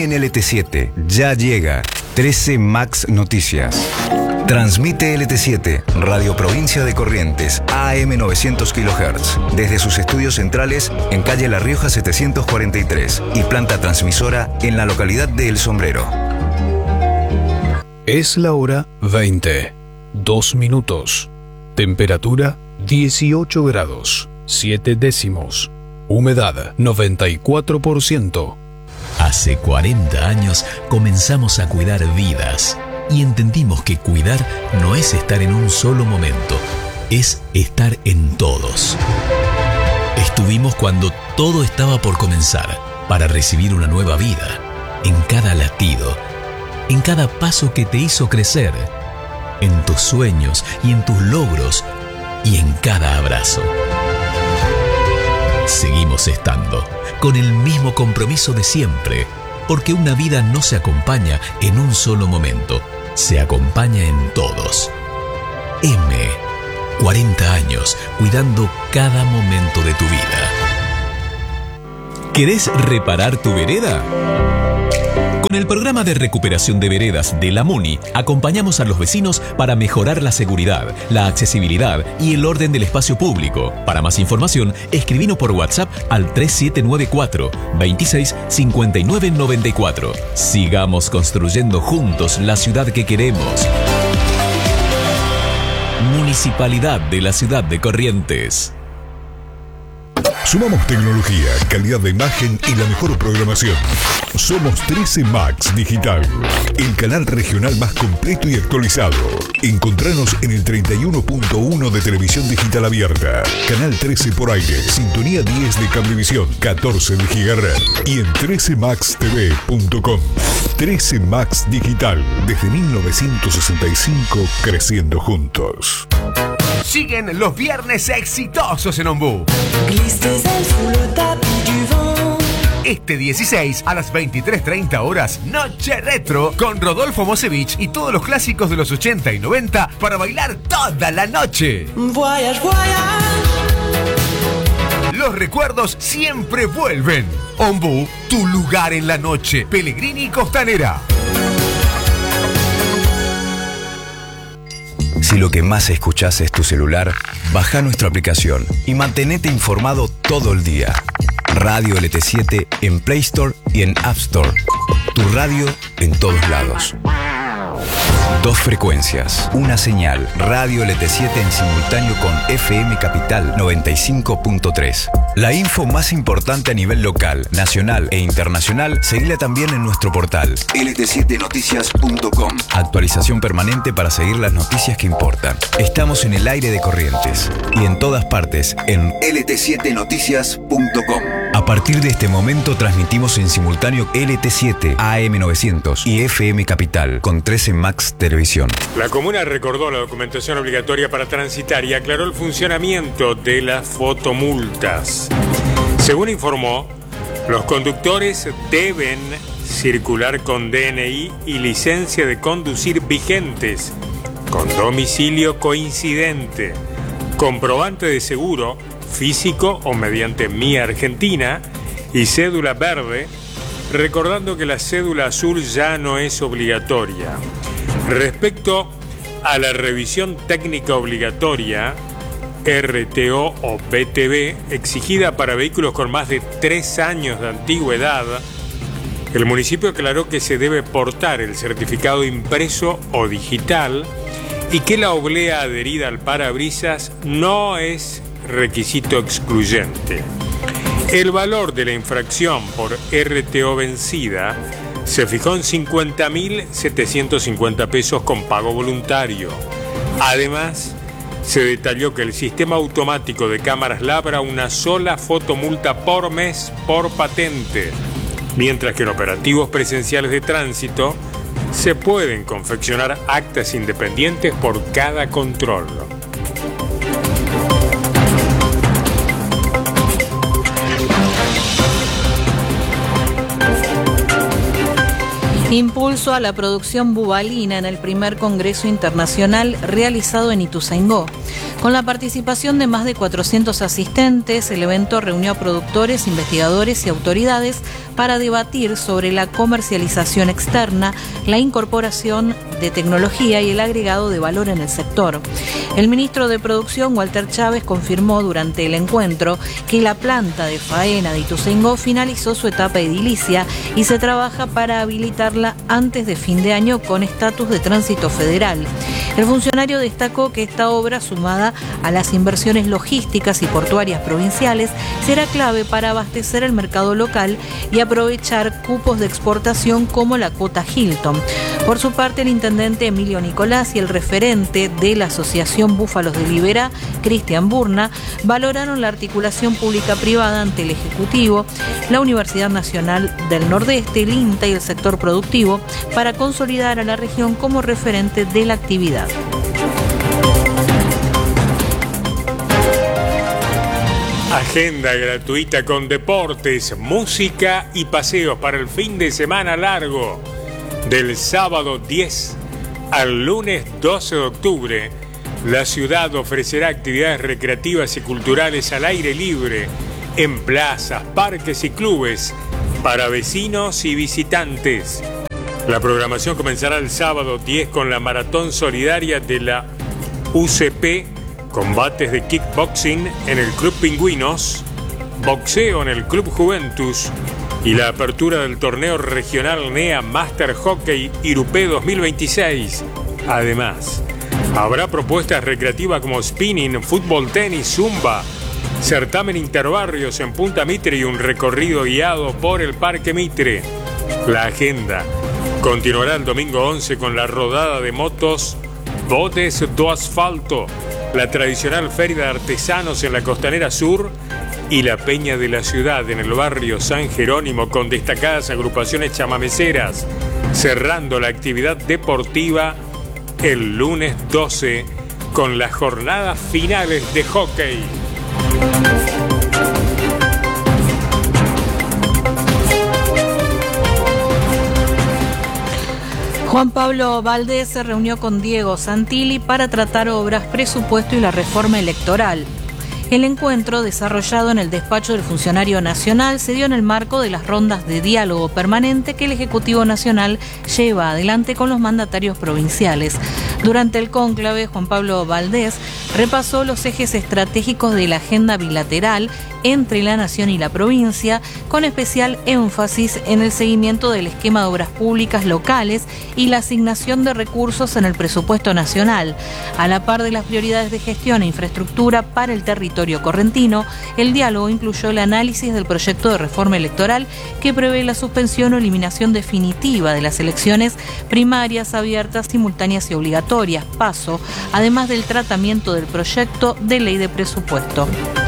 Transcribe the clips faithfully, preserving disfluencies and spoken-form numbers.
En L T siete ya llega trece Max Noticias. Transmite L T siete, Radio Provincia de Corrientes, A M novecientos kilohertz, desde sus estudios centrales en calle La Rioja setecientos cuarenta y tres y planta transmisora en la localidad de El Sombrero. Es la hora veinte, dos minutos. Temperatura dieciocho grados, siete décimos. Humedad noventa y cuatro por ciento. Hace cuarenta años comenzamos a cuidar vidas y entendimos que cuidar no es estar en un solo momento, es estar en todos. Estuvimos cuando todo estaba por comenzar para recibir una nueva vida, en cada latido, en cada paso que te hizo crecer, en tus sueños y en tus logros y en cada abrazo. Seguimos estando con el mismo compromiso de siempre, porque una vida no se acompaña en un solo momento, se acompaña en todos. M, cuarenta años cuidando cada momento de tu vida. ¿Querés reparar tu vereda? Con el programa de recuperación de veredas de la MUNI, acompañamos a los vecinos para mejorar la seguridad, la accesibilidad y el orden del espacio público. Para más información, escribinos por WhatsApp al tres siete nueve cuatro, veintiséis, cincuenta y nueve noventa y cuatro. Sigamos construyendo juntos la ciudad que queremos. Municipalidad de la Ciudad de Corrientes. Sumamos tecnología, calidad de imagen y la mejor programación. Somos trece Max Digital, el canal regional más completo y actualizado. Encontranos en el treinta y uno punto uno de televisión digital abierta, canal trece por aire, sintonía diez de cablevisión, catorce de gigahertz y en trece max t v punto com. trece Max Digital, desde mil novecientos sesenta y cinco, creciendo juntos. Siguen los viernes exitosos en Ombú. Este dieciséis a las veintitrés treinta horas, Noche Retro con Rodolfo Mosevich y todos los clásicos de los ochenta y noventa para bailar toda la noche. Voyage, voyage. Los recuerdos siempre vuelven. Ombú, tu lugar en la noche. Pellegrini Costanera. Si lo que más escuchás es tu celular, baja nuestra aplicación y mantenete informado todo el día. Radio L T siete en Play Store y en App Store. Tu radio en todos lados. Dos frecuencias, una señal. Radio L T siete en simultáneo con F M Capital noventa y cinco punto tres. La info más importante a nivel local, nacional e internacional, seguila también en nuestro portal L T siete noticias punto com. Actualización permanente para seguir las noticias que importan. Estamos en el aire de Corrientes y en todas partes en L T siete noticias punto com. A partir de este momento transmitimos en simultáneo L T siete, A M novecientos y F M Capital con trece Max Televisión. La comuna recordó la documentación obligatoria para transitar y aclaró el funcionamiento de las fotomultas. Según informó, los conductores deben circular con D N I y licencia de conducir vigentes, con domicilio coincidente, comprobante de seguro físico o mediante Mi Argentina y cédula verde, recordando que la cédula azul ya no es obligatoria. Respecto a la revisión técnica obligatoria, R T O o B T V, exigida para vehículos con más de tres años de antigüedad, el municipio aclaró que se debe portar el certificado impreso o digital y que la oblea adherida al parabrisas no es requisito excluyente. El valor de la infracción por R T O vencida se fijó en cincuenta mil setecientos cincuenta pesos con pago voluntario. Además, se detalló que el sistema automático de cámaras labra una sola fotomulta por mes por patente, mientras que en operativos presenciales de tránsito se pueden confeccionar actas independientes por cada control. Impulso a la producción bubalina en el primer Congreso Internacional realizado en Ituzaingó. Con la participación de más de cuatrocientos asistentes, el evento reunió a productores, investigadores y autoridades para debatir sobre la comercialización externa, la incorporación de tecnología y el agregado de valor en el sector. El ministro de Producción, Walter Chávez, confirmó durante el encuentro que la planta de faena de Ituzaingó finalizó su etapa edilicia y se trabaja para habilitarla antes de fin de año con estatus de tránsito federal. El funcionario destacó que esta obra, sumada a las inversiones logísticas y portuarias provinciales, será clave para abastecer el mercado local y aprovechar cupos de exportación como la cuota Hilton. Por su parte, el intendente Emilio Nicolás y el referente de la Asociación Búfalos de Liberá, Cristian Burna, valoraron la articulación pública-privada ante el Ejecutivo, la Universidad Nacional del Nordeste, el INTA y el sector productivo para consolidar a la región como referente de la actividad. Agenda gratuita con deportes, música y paseos para el fin de semana largo. Del sábado diez al lunes doce de octubre, la ciudad ofrecerá actividades recreativas y culturales al aire libre en plazas, parques y clubes para vecinos y visitantes. La programación comenzará el sábado diez con la maratón solidaria de la U C P, combates de kickboxing en el Club Pingüinos, boxeo en el Club Juventus y la apertura del torneo regional N E A Master Hockey Irupé dos mil veintiséis. Además, habrá propuestas recreativas como spinning, fútbol, tenis, zumba, certamen interbarrios en Punta Mitre y un recorrido guiado por el Parque Mitre. La agenda continuará el domingo once con la rodada de motos Botes do Asfalto, la tradicional feria de artesanos en la Costanera Sur y la Peña de la Ciudad en el barrio San Jerónimo con destacadas agrupaciones chamameceras, cerrando la actividad deportiva el lunes doce con las jornadas finales de hockey. Juan Pablo Valdés se reunió con Diego Santilli para tratar obras, presupuesto y la reforma electoral. El encuentro, desarrollado en el despacho del funcionario nacional, se dio en el marco de las rondas de diálogo permanente que el Ejecutivo Nacional lleva adelante con los mandatarios provinciales. Durante el cónclave, Juan Pablo Valdés repasó los ejes estratégicos de la agenda bilateral entre la Nación y la provincia, con especial énfasis en el seguimiento del esquema de obras públicas locales y la asignación de recursos en el presupuesto nacional. A la par de las prioridades de gestión e infraestructura para el territorio correntino, el diálogo incluyó el análisis del proyecto de reforma electoral que prevé la suspensión o eliminación definitiva de las elecciones primarias, abiertas, simultáneas y obligatorias, PASO, además del tratamiento del proyecto de ley de presupuesto.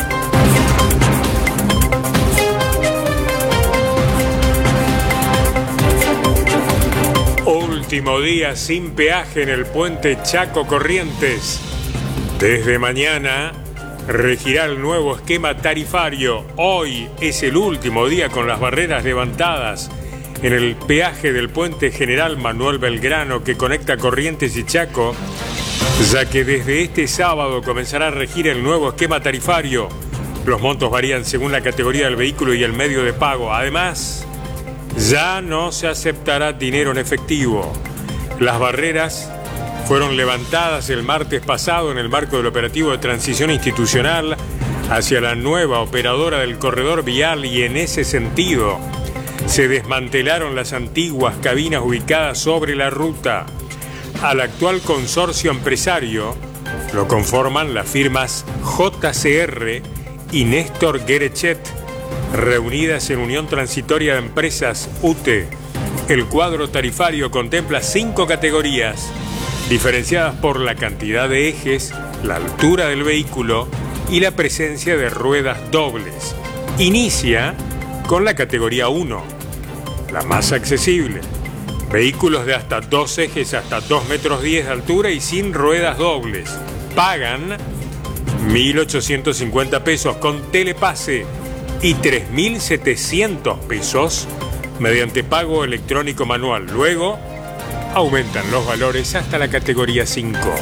Último día sin peaje en el puente Chaco Corrientes. Desde mañana regirá el nuevo esquema tarifario. Hoy es el último día con las barreras levantadas en el peaje del puente General Manuel Belgrano que conecta Corrientes y Chaco, ya que desde este sábado comenzará a regir el nuevo esquema tarifario. Los montos varían según la categoría del vehículo y el medio de pago. Además, ya no se aceptará dinero en efectivo. Las barreras fueron levantadas el martes pasado en el marco del operativo de transición institucional hacia la nueva operadora del corredor vial y en ese sentido se desmantelaron las antiguas cabinas ubicadas sobre la ruta. Al actual consorcio empresario lo conforman las firmas J C R y Néstor Guerechet, reunidas en Unión Transitoria de Empresas U T E. El cuadro tarifario contempla cinco categorías, diferenciadas por la cantidad de ejes, la altura del vehículo y la presencia de ruedas dobles. Inicia con la categoría uno, la más accesible. Vehículos de hasta dos ejes hasta dos metros diez de altura y sin ruedas dobles. Pagan mil ochocientos cincuenta pesos con telepase y tres mil setecientos pesos mediante pago electrónico manual. Luego aumentan los valores hasta la categoría cinco.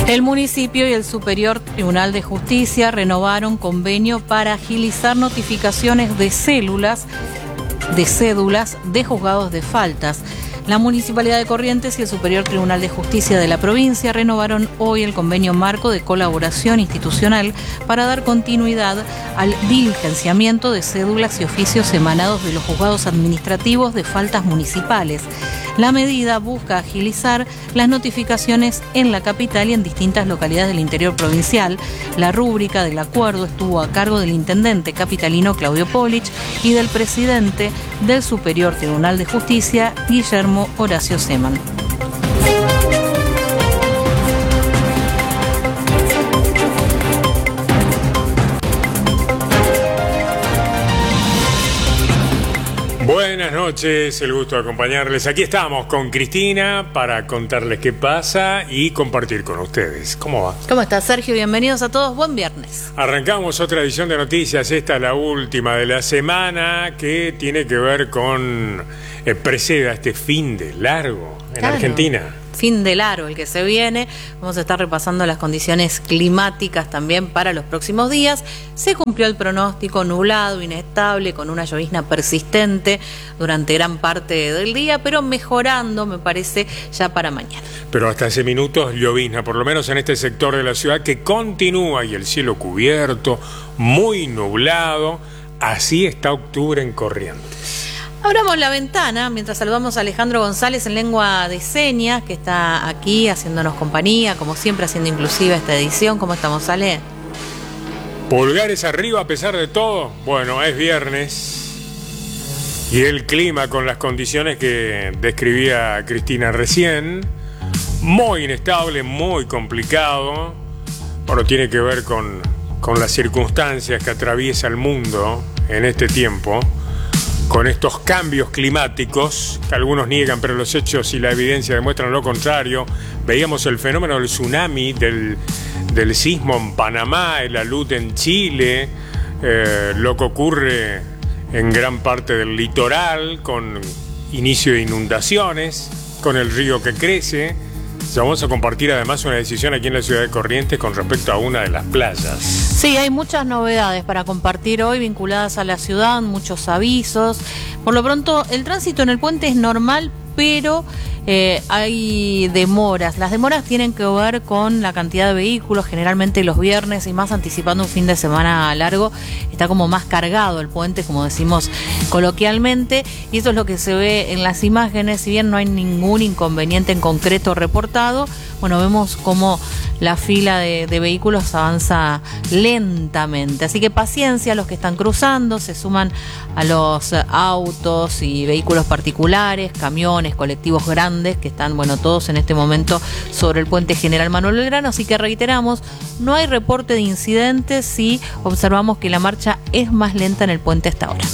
El municipio y el Superior Tribunal de Justicia renovaron convenio para agilizar notificaciones de células, de cédulas de juzgados de faltas. La Municipalidad de Corrientes y el Superior Tribunal de Justicia de la provincia renovaron hoy el convenio marco de colaboración institucional para dar continuidad al diligenciamiento de cédulas y oficios emanados de los juzgados administrativos de faltas municipales. La medida busca agilizar las notificaciones en la capital y en distintas localidades del interior provincial. La rúbrica del acuerdo estuvo a cargo del intendente capitalino Claudio Polich y del presidente del Superior Tribunal de Justicia, Guillermo Horacio Seman. Buenas noches, el gusto de acompañarles. Aquí estamos con Cristina para contarles qué pasa y compartir con ustedes. ¿Cómo va? ¿Cómo estás, Sergio? Bienvenidos a todos. Buen viernes. Arrancamos otra edición de noticias. Esta es la última de la semana, que tiene que ver con eh, precede a este fin de largo en claro. Argentina. Fin de largo el que se viene. Vamos a estar repasando las condiciones climáticas también para los próximos días. Se cumplió el pronóstico: nublado, inestable, con una llovizna persistente durante gran parte del día, pero mejorando, me parece, ya para mañana. Pero hasta hace minutos llovizna, por lo menos en este sector de la ciudad, que continúa, y el cielo cubierto, muy nublado. Así está octubre en Corrientes. Abramos la ventana mientras saludamos a Alejandro González en lengua de señas, que está aquí haciéndonos compañía, como siempre, haciendo inclusiva esta edición. ¿Cómo estamos, Ale? Pulgares arriba a pesar de todo. Bueno, es viernes y el clima, con las condiciones que describía Cristina recién, muy inestable, muy complicado. Bueno, tiene que ver con, con las circunstancias que atraviesa el mundo en este tiempo, con estos cambios climáticos que algunos niegan, pero los hechos y la evidencia demuestran lo contrario. Veíamos el fenómeno del tsunami, del, del sismo en Panamá, el alud en Chile, eh, lo que ocurre en gran parte del litoral, con inicio de inundaciones, con el río que crece. Vamos a compartir además una decisión aquí en la ciudad de Corrientes con respecto a una de las playas. Sí, hay muchas novedades para compartir hoy vinculadas a la ciudad, muchos avisos. Por lo pronto, el tránsito en el puente es normal, pero eh, hay demoras. Las demoras tienen que ver con la cantidad de vehículos. Generalmente los viernes, y más anticipando un fin de semana largo, está como más cargado el puente, como decimos coloquialmente, y eso es lo que se ve en las imágenes. Si bien no hay ningún inconveniente en concreto reportado, bueno, vemos cómo la fila de, de vehículos avanza lentamente. Así que paciencia, los que están cruzando, se suman a los autos y vehículos particulares, camiones, colectivos grandes, que están, bueno, todos en este momento sobre el puente General Manuel Belgrano. Así que reiteramos, no hay reporte de incidentes y observamos que la marcha es más lenta en el puente hasta ahora.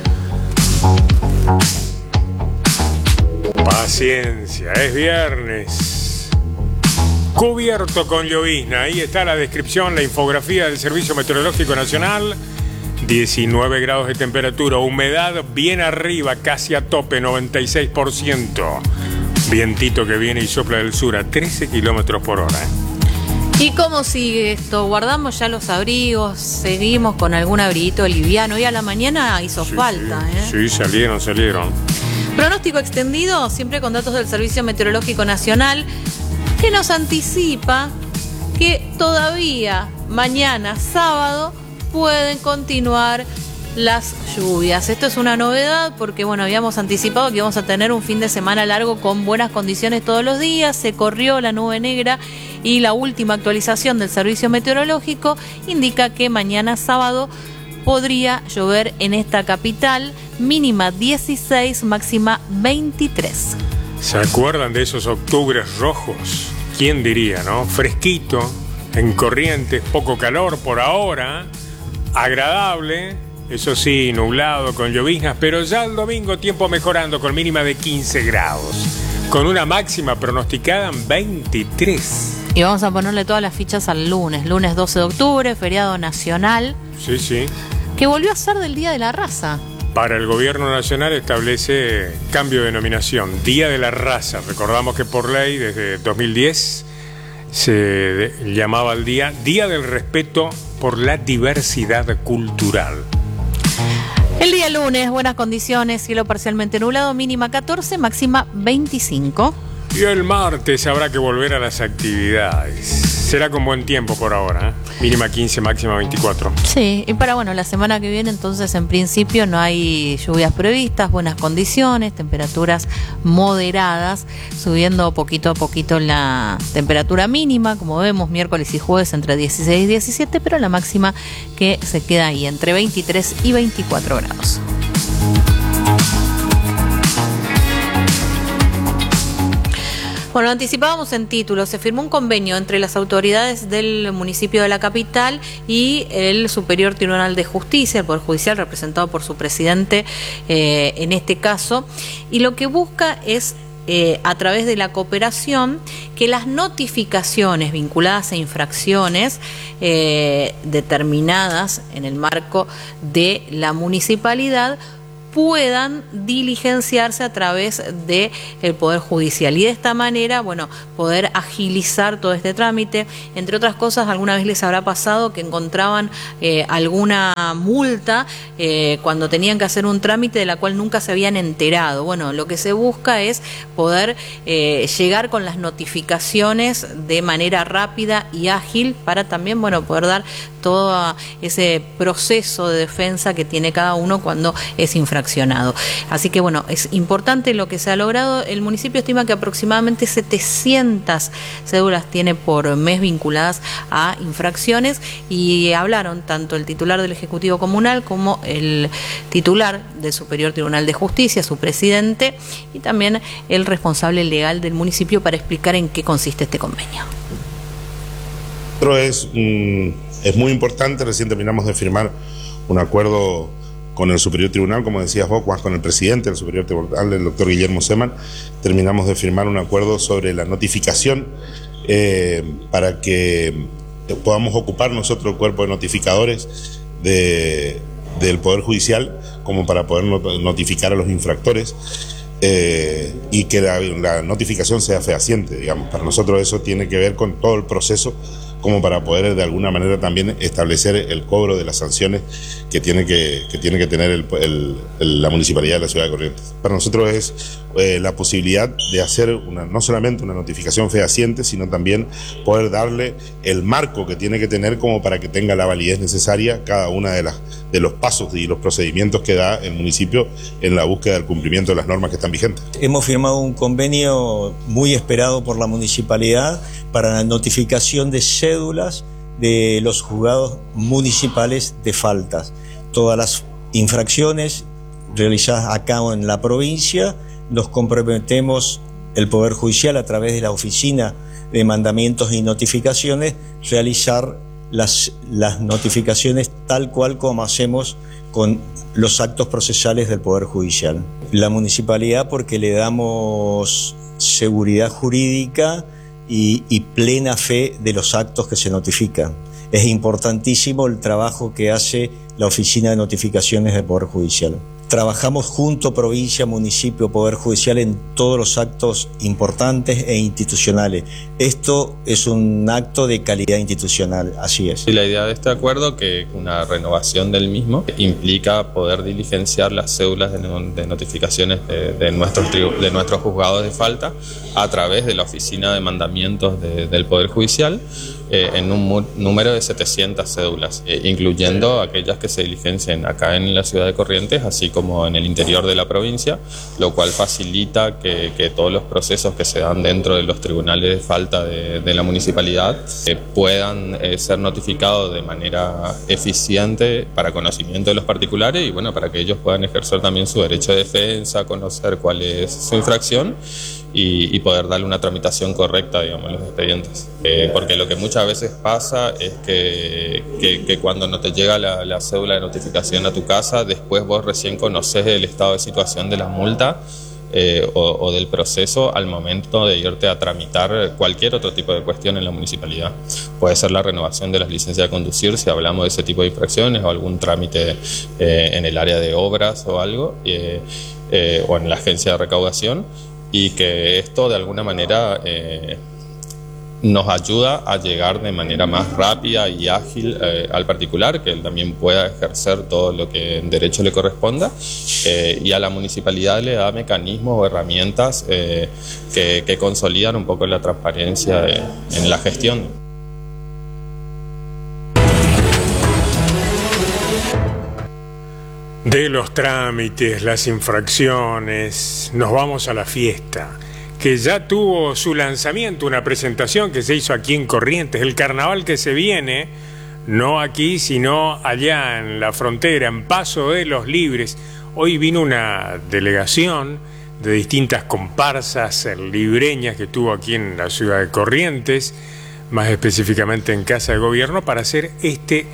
Paciencia, es viernes. Cubierto con llovizna. Ahí está la descripción, la infografía del Servicio Meteorológico Nacional. diecinueve grados de temperatura, humedad bien arriba, casi a tope, noventa y seis por ciento. Vientito que viene y sopla del sur a trece kilómetros por hora. ¿Y cómo sigue esto? ¿Guardamos ya los abrigos? ¿Seguimos con algún abriguito liviano? Hoy a la mañana hizo sí, falta, sí, ¿eh? Sí, salieron, salieron. Pronóstico extendido, siempre con datos del Servicio Meteorológico Nacional, que nos anticipa que todavía mañana sábado pueden continuar las lluvias. Esto es una novedad porque, bueno, habíamos anticipado que íbamos a tener un fin de semana largo con buenas condiciones todos los días. Se corrió la nube negra y la última actualización del Servicio Meteorológico indica que mañana sábado podría llover en esta capital, mínima dieciséis, máxima veintitrés. ¿Se acuerdan de esos octubres rojos? ¿Quién diría, no? Fresquito, en Corrientes, poco calor por ahora, agradable, eso sí, nublado, con lloviznas, pero ya el domingo tiempo mejorando con mínima de quince grados, con una máxima pronosticada en veintitrés. Y vamos a ponerle todas las fichas al lunes, lunes doce de octubre, feriado nacional. Sí, sí. Que volvió a ser del Día de la Raza. Para el gobierno nacional establece cambio de denominación, Día de la Raza. Recordamos que por ley desde dos mil diez Se llamaba el día Día del Respeto por la Diversidad Cultural. El día lunes, buenas condiciones, cielo parcialmente nublado, mínima catorce, máxima veinticinco. Y el martes habrá que volver a las actividades. Será con buen tiempo por ahora, ¿eh? Mínima quince, máxima veinticuatro. Sí, y para bueno, la semana que viene entonces en principio no hay lluvias previstas, buenas condiciones, temperaturas moderadas, subiendo poquito a poquito la temperatura mínima, como vemos miércoles y jueves entre dieciséis y diecisiete, pero la máxima que se queda ahí entre veintitrés y veinticuatro grados. Bueno, anticipábamos en títulos, se firmó un convenio entre las autoridades del municipio de la capital y el Superior Tribunal de Justicia, el Poder Judicial, representado por su presidente eh, en este caso, y lo que busca es, eh, a través de la cooperación, que las notificaciones vinculadas a infracciones eh, determinadas en el marco de la municipalidad puedan diligenciarse a través del Poder Judicial y de esta manera, bueno, poder agilizar todo este trámite. Entre otras cosas, alguna vez les habrá pasado que encontraban eh, alguna multa eh, cuando tenían que hacer un trámite de la cual nunca se habían enterado. Bueno, lo que se busca es poder eh, llegar con las notificaciones de manera rápida y ágil para también, bueno, poder dar todo ese proceso de defensa que tiene cada uno cuando es infraccionado. Así que bueno, es importante lo que se ha logrado. El municipio estima que aproximadamente setecientas cédulas tiene por mes vinculadas a infracciones y hablaron tanto el titular del Ejecutivo Comunal como el titular del Superior Tribunal de Justicia, su presidente, y también el responsable legal del municipio para explicar en qué consiste este convenio. Es, mm, es muy importante, recién terminamos de firmar un acuerdo con el Superior Tribunal, como decías vos, con el presidente del Superior Tribunal, el doctor Guillermo Seman. Terminamos de firmar un acuerdo sobre la notificación eh, para que podamos ocupar nosotros el cuerpo de notificadores de, del Poder Judicial, como para poder notificar a los infractores. Eh, y que la, la notificación sea fehaciente, digamos. Para nosotros eso tiene que ver con todo el proceso, como para poder de alguna manera también establecer el cobro de las sanciones que tiene que, que, tiene que tener el, el, el, la Municipalidad de la Ciudad de Corrientes. Para nosotros es eh, la posibilidad de hacer una, no solamente una notificación fehaciente, sino también poder darle el marco que tiene que tener como para que tenga la validez necesaria cada una de las de los pasos y los procedimientos que da el municipio en la búsqueda del cumplimiento de las normas que están vigentes. Hemos firmado un convenio muy esperado por la municipalidad para la notificación de cédulas de los juzgados municipales de faltas. Todas las infracciones realizadas acá en la provincia, nos comprometemos el Poder Judicial a través de la Oficina de Mandamientos y Notificaciones, realizar las, las notificaciones tal cual como hacemos con los actos procesales del Poder Judicial. La municipalidad, porque le damos seguridad jurídica y, y plena fe de los actos que se notifican. Es importantísimo el trabajo que hace la Oficina de Notificaciones del Poder Judicial. Trabajamos junto, provincia, municipio, Poder Judicial, en todos los actos importantes e institucionales. Esto es un acto de calidad institucional, así es. Y la idea de este acuerdo, que una renovación del mismo, implica poder diligenciar las cédulas de, de notificaciones de, de, nuestros, de nuestros juzgados de falta a través de la Oficina de Mandamientos de, del Poder Judicial, eh, en un número de setecientas cédulas, eh, incluyendo aquellas que se diligencien acá en la ciudad de Corrientes, así como en el interior de la provincia, lo cual facilita que, que todos los procesos que se dan dentro de los tribunales de falta de, de la municipalidad eh, puedan eh, ser notificados de manera eficiente para conocimiento de los particulares y bueno, para que ellos puedan ejercer también su derecho de defensa, conocer cuál es su infracción y, y poder darle una tramitación correcta, digamos, a los expedientes. Eh, porque lo que muchas veces pasa es que, que, que cuando no te llega la, la cédula de notificación a tu casa, después vos recién conoces el estado de situación de la multa eh, o, o del proceso al momento de irte a tramitar cualquier otro tipo de cuestión en la municipalidad. Puede ser la renovación de las licencias de conducir, si hablamos de ese tipo de infracciones, o algún trámite eh, en el área de obras o algo, eh, eh, o en la agencia de recaudación, y que esto de alguna manera eh, nos ayuda a llegar de manera más rápida y ágil eh, al particular, que él también pueda ejercer todo lo que en derecho le corresponda, eh, y a la municipalidad le da mecanismos o herramientas eh, que, que consolidan un poco la transparencia de, en la gestión. De los trámites, las infracciones, nos vamos a la fiesta, que ya tuvo su lanzamiento, una presentación que se hizo aquí en Corrientes, el carnaval que se viene, no aquí, sino allá en la frontera, en Paso de los Libres. Hoy vino una delegación de distintas comparsas libreñas que estuvo aquí en la ciudad de Corrientes, más específicamente en Casa de Gobierno, para hacer este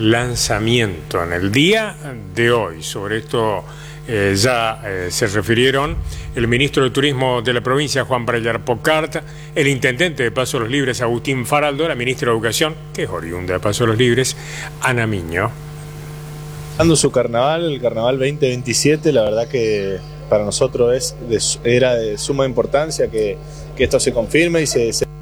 lanzamiento en el día de hoy. Sobre esto eh, ya eh, se refirieron el ministro de Turismo de la provincia, Juan Prayar Pocart, el intendente de Paso de los Libres, Agustín Faraldo, la ministra de Educación, que es oriunda de Paso de los Libres, Ana Miño. Dando su carnaval, el carnaval veinte veintisiete, la verdad que para nosotros es de, era de suma importancia que, que esto se confirme y se, se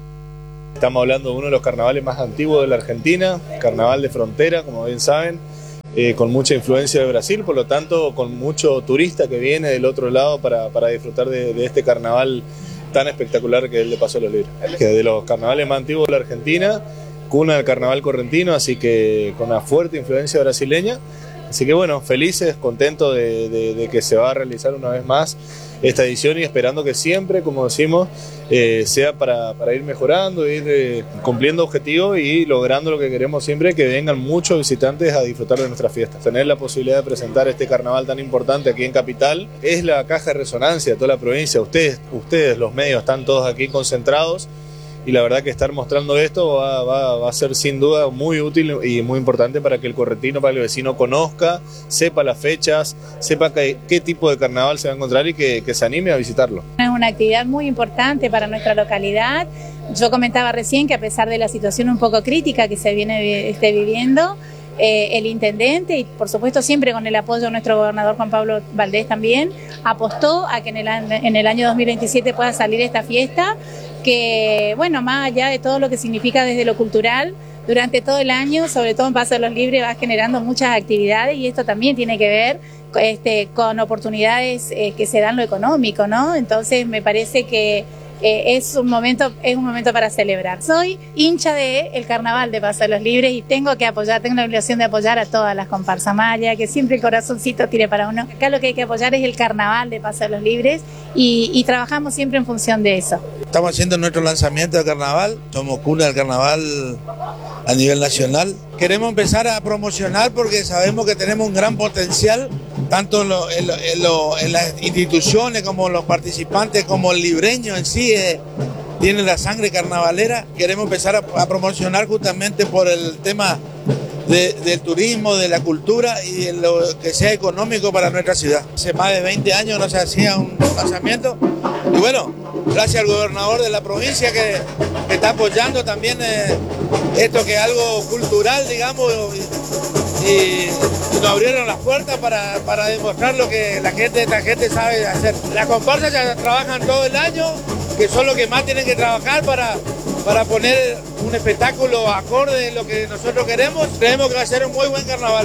Estamos hablando de uno de los carnavales más antiguos de la Argentina, carnaval de frontera, como bien saben, eh, con mucha influencia de Brasil, por lo tanto con mucho turista que viene del otro lado para, para disfrutar de, de este carnaval tan espectacular que es el de Paso de los Libres. Que de los carnavales más antiguos de la Argentina, cuna del carnaval correntino, así que con una fuerte influencia brasileña. Así que bueno, felices, contentos de, de, de que se va a realizar una vez más esta edición y esperando que siempre, como decimos, eh, sea para, para ir mejorando, ir eh, cumpliendo objetivos y logrando lo que queremos siempre, que vengan muchos visitantes a disfrutar de nuestras fiestas. Tener la posibilidad de presentar este carnaval tan importante aquí en Capital es la caja de resonancia de toda la provincia. Ustedes, ustedes los medios, están todos aquí concentrados. Y la verdad que estar mostrando esto va, va, va a ser sin duda muy útil y muy importante para que el correntino, para que el vecino conozca, sepa las fechas, sepa que, qué tipo de carnaval se va a encontrar y que, que se anime a visitarlo. Es una actividad muy importante para nuestra localidad. Yo comentaba recién que a pesar de la situación un poco crítica que se viene este, viviendo, Eh, el intendente y por supuesto siempre con el apoyo de nuestro gobernador Juan Pablo Valdés también, apostó a que en el, en el año dos mil veintisiete pueda salir esta fiesta que, bueno, más allá de todo lo que significa desde lo cultural, durante todo el año, sobre todo en Paso de los Libres, va generando muchas actividades y esto también tiene que ver este, con oportunidades eh, que se dan lo económico, ¿no? Entonces me parece que Eh, es un momento es un momento para celebrar. Soy hincha del carnaval de Paso de los Libres y tengo que apoyar, tengo la obligación de apoyar a todas las comparsas mayas, que siempre el corazoncito tire para uno. Acá lo que hay que apoyar es el carnaval de Paso de los Libres y, y trabajamos siempre en función de eso. Estamos haciendo nuestro lanzamiento del carnaval, somos cuna del carnaval a nivel nacional. Queremos empezar a promocionar porque sabemos que tenemos un gran potencial, tanto en, lo, en, lo, en, lo, en las instituciones como los participantes, como el libreño en sí, eh, tiene la sangre carnavalera. Queremos empezar a, a promocionar justamente por el tema de, del turismo, de la cultura y de lo que sea económico para nuestra ciudad. Hace más de veinte años no se hacía un lanzamiento y bueno, gracias al gobernador de la provincia que, que está apoyando también eh, esto que es algo cultural, digamos, y, y nos abrieron las puertas para, para demostrar lo que la gente, esta gente sabe hacer. Las comparsas ya trabajan todo el año, que son los que más tienen que trabajar para, para poner un espectáculo acorde a lo que nosotros queremos. Creemos que va a ser un muy buen carnaval.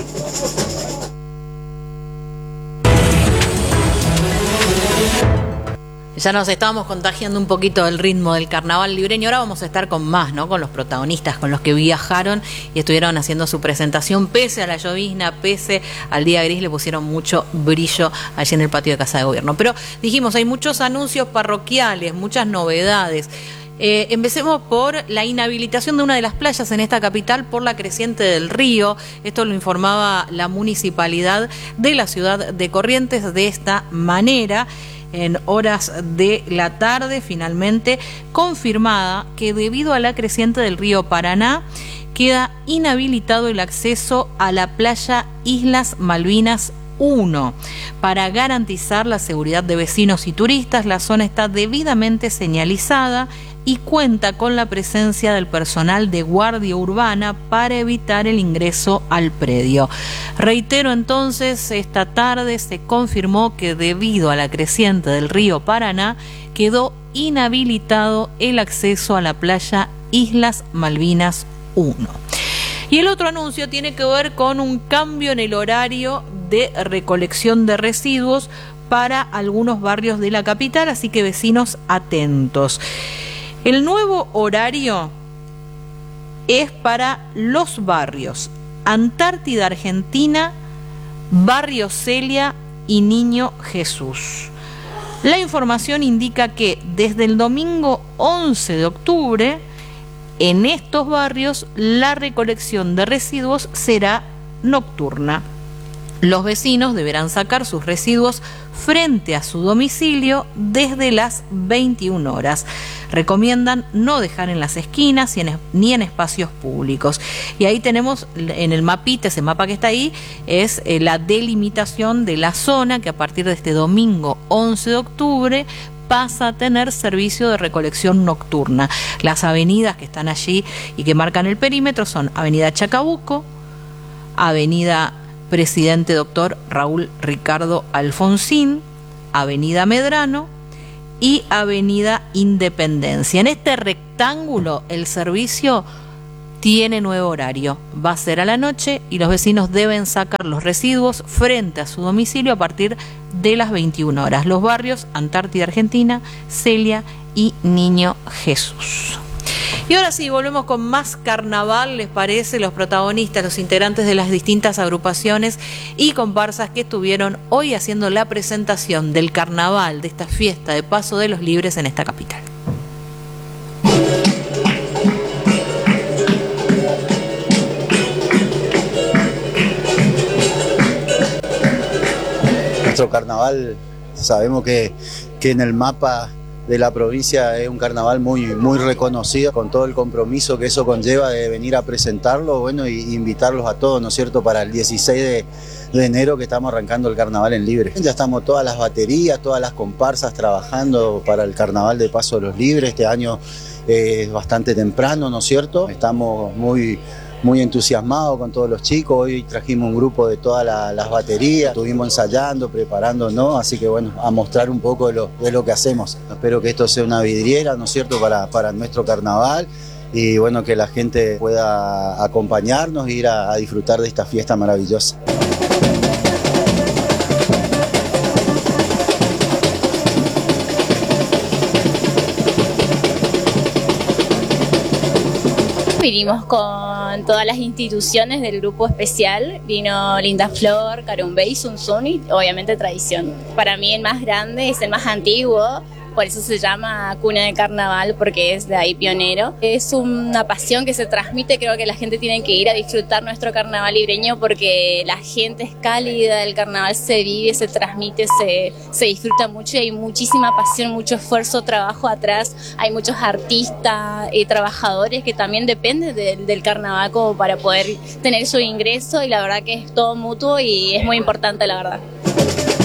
Ya nos estábamos contagiando un poquito del ritmo del carnaval libreño. Ahora vamos a estar con más, ¿no? Con los protagonistas, con los que viajaron y estuvieron haciendo su presentación. Pese a la llovizna, pese al día gris, le pusieron mucho brillo allí en el patio de Casa de Gobierno. Pero dijimos, hay muchos anuncios parroquiales, muchas novedades. Eh, empecemos por la inhabilitación de una de las playas en esta capital por la creciente del río. Esto lo informaba la municipalidad de la ciudad de Corrientes de esta manera. En horas de la tarde, finalmente confirmada que debido a la creciente del río Paraná queda inhabilitado el acceso a la playa Islas Malvinas uno. Para garantizar la seguridad de vecinos y turistas, la zona está debidamente señalizada y cuenta con la presencia del personal de guardia urbana para evitar el ingreso al predio. Reitero entonces, esta tarde se confirmó que debido a la creciente del río Paraná quedó inhabilitado el acceso a la playa Islas Malvinas uno. Y el otro anuncio tiene que ver con un cambio en el horario de recolección de residuos para algunos barrios de la capital, así que vecinos atentos. El nuevo horario es para los barrios Antártida Argentina, Barrio Celia y Niño Jesús. La información indica que desde el domingo once de octubre, en estos barrios la recolección de residuos será nocturna. Los vecinos deberán sacar sus residuos frente a su domicilio desde las veintiuna horas. Recomiendan no dejar en las esquinas ni en espacios públicos. Y ahí tenemos en el mapita, ese mapa que está ahí, es la delimitación de la zona que a partir de este domingo once de octubre pasa a tener servicio de recolección nocturna. Las avenidas que están allí y que marcan el perímetro son Avenida Chacabuco, Avenida Presidente Doctor Raúl Ricardo Alfonsín, Avenida Medrano y Avenida Independencia. En este rectángulo el servicio tiene nuevo horario, va a ser a la noche y los vecinos deben sacar los residuos frente a su domicilio a partir de las veintiuna horas. Los barrios Antártida Argentina, Celia y Niño Jesús. Y ahora sí, volvemos con más carnaval, ¿les parece? Los protagonistas, los integrantes de las distintas agrupaciones y comparsas que estuvieron hoy haciendo la presentación del carnaval, de esta fiesta de Paso de los Libres en esta capital. Nuestro carnaval, sabemos que, que en el mapa de la provincia es un carnaval muy, muy reconocido, con todo el compromiso que eso conlleva de venir a presentarlo, bueno, y invitarlos a todos, ¿no es cierto?, para el dieciséis de, de enero que estamos arrancando el carnaval en Libre. Ya estamos todas las baterías, todas las comparsas trabajando para el carnaval de Paso de los Libres. Este año eh, es bastante temprano, ¿no es cierto? Estamos muy... muy entusiasmado con todos los chicos. Hoy trajimos un grupo de todas la, las baterías, estuvimos ensayando, preparándonos, así que bueno, a mostrar un poco de lo, de lo que hacemos. Espero que esto sea una vidriera, ¿no es cierto?, para, para nuestro carnaval, y bueno, que la gente pueda acompañarnos e ir a, a disfrutar de esta fiesta maravillosa. Vinimos con todas las instituciones del grupo especial, vino Linda Flor, Carumbey, Sun Sun y obviamente Tradición. Para mí el más grande es el más antiguo, por eso se llama Cuna de Carnaval, porque es de ahí pionero. Es una pasión que se transmite, creo que la gente tiene que ir a disfrutar nuestro carnaval libreño porque la gente es cálida, el carnaval se vive, se transmite, se, se disfruta mucho y hay muchísima pasión, mucho esfuerzo, trabajo atrás. Hay muchos artistas y trabajadores que también dependen de, del carnaval como para poder tener su ingreso y la verdad que es todo mutuo y es muy importante, la verdad.